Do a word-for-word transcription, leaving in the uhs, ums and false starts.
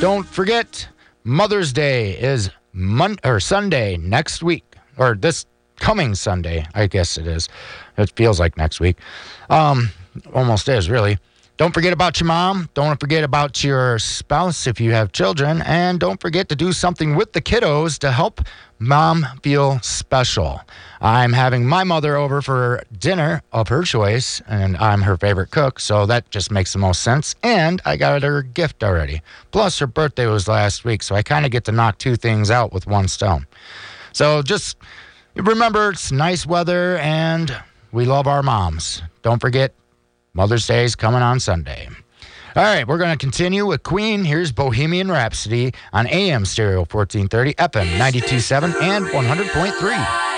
don't forget, Mother's Day is Mon- or Sunday next week, or this coming Sunday, I guess it is. It feels like next week. Um, almost is, really. Don't forget about your mom. Don't forget about your spouse if you have children. And don't forget to do something with the kiddos to help mom feel special. I'm having my mother over for dinner of her choice, and I'm her favorite cook, so that just makes the most sense. And I got her a gift already. Plus, her birthday was last week, so I kind of get to knock two things out with one stone. So just remember, it's nice weather, and we love our moms. Don't forget, Mother's Day is coming on Sunday. All right, we're going to continue with Queen. Here's Bohemian Rhapsody on A M Stereo fourteen thirty, F M ninety-two point seven, and one hundred point three.